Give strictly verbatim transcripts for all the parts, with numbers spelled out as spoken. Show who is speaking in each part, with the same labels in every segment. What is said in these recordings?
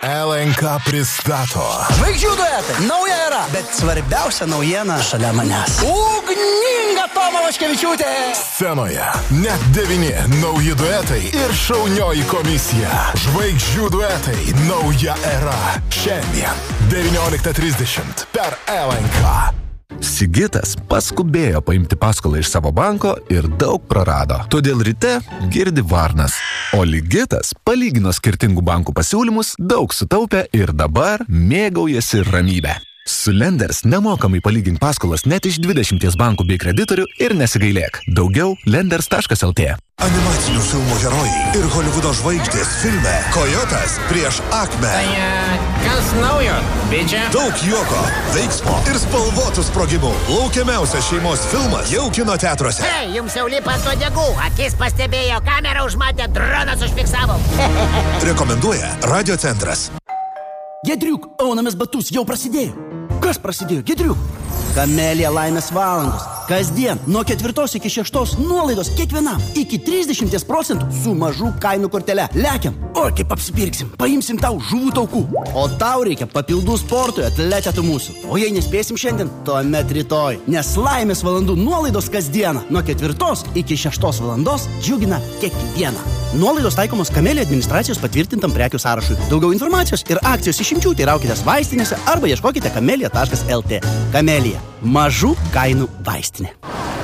Speaker 1: L N K pristato
Speaker 2: Žvaigždžių duetai, nauja era, bet svarbiausia naujiena šalia manęs. Ugninga Toma Vaškevičiūtė.
Speaker 1: Scenoje net devyni nauji duetai ir šaunioji komisija. Žvaigždžių duetai, nauja era. Šiandien devynioliktą trisdešimt per L N K.
Speaker 3: Sigitas paskubėjo paimti paskolą iš savo banko ir daug prarado. Todėl ryte girdi varnas. O Ligitas palygino skirtingų bankų pasiūlymus, daug sutaupė ir dabar mėgaujasi ramybę. Su Lenders nemokamai palygink paskolas net iš dvidešimties bankų bei kreditorių ir nesigailėk. Daugiau lenders taškas L T.
Speaker 4: Animacinių filmų herojai ir Holivudo žvaigždės filme Kojotas prieš Akme.
Speaker 5: Tai kas naujo, bičia?
Speaker 4: Daug juoko, veiksmo ir spalvotų sprogimų. Laukiamiausias šeimos filmas jau kino teatruose.
Speaker 5: Hei, jums jau lipa ant uodegų. Akis pastebėjo, kamerą užmatė, dronas užfiksavo.
Speaker 4: Rekomenduoja Radio Centras.
Speaker 2: Giedriuk, aunamės batus, jau prasidėjo. Kas prasidėjo, Giedriuk? Kamelija laimės valandos. Kasdien nuo ketvirtos iki šeštos nuolaidos kiekvienam iki trisdešimties procentų su mažų kainų kortele. Lekiam, o kaip apsipirksim, paimsim tau žuvų taukų. O tau reikia papildų sportui, atletetų mūsų. O jei nespėsim šiandien, tuomet rytoj. Nes laimės valandų nuolaidos kasdieną nuo ketvirtos iki šeštos valandos džiugina kiekvieną. Nuolaidos taikomos Kamelija administracijos patvirtintam prekių sąrašui. Daugiau informacijos ir akcijos išimčių teiraukitės vaistinėse arba ieškokite kamelija taškas L T. Kamelija. Mažų kainų vaistinė.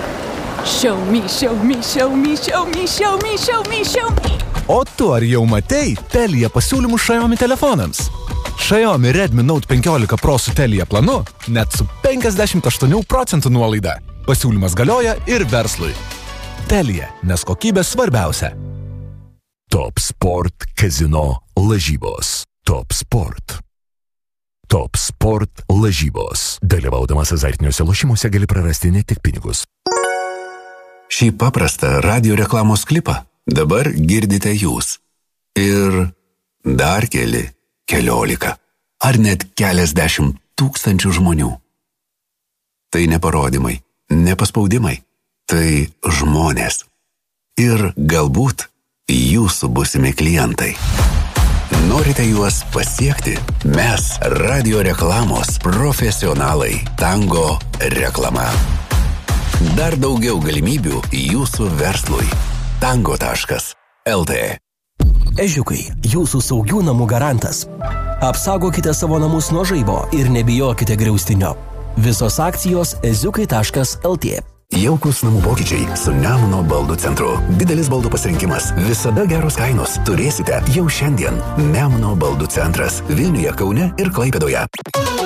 Speaker 6: Show me, show me, show me, show me, show me, show me, show me.
Speaker 3: O tu ar jau matei Telia pasiūlymus Xiaomi telefonams? Xiaomi Redmi Note penkiolika Pro su Telia planu net su penkiasdešimt aštuonių procentų nuolaida. Pasiūlymas galioja ir verslui. Telia, nes kokybė svarbiausia. Top Sport Casino lažybos. Top Sport. Top Sport lažybos. Dalyvaudamas azartiniuose lošimuose gali prarasti ne tik pinigus.
Speaker 7: Šį paprastą radio reklamos klipą dabar girdite jūs. Ir dar keli, keliolika, ar net keliasdešimt tūkstančių žmonių. Tai ne parodymai, ne paspaudimai, tai žmonės. Ir galbūt jūsų būsimi klientai. Norite juos pasiekti? Mes radio reklamos profesionalai. Tango reklama. Dar daugiau galimybių jūsų verslui. Tango taškas L T.
Speaker 8: Ežiukai, jūsų saugių namų garantas. Apsaugokite savo namus nuo žaibo ir nebijokite griaustinio. Visos akcijos eziukai taškas L T.
Speaker 7: Jaukus namų pokyčiai su Nemuno baldų centru. Didelis baldų pasirinkimas, visada geros kainos. Turėsite jau šiandien. Nemuno baldų centras Vilniuje, Kaune ir Klaipėdoje.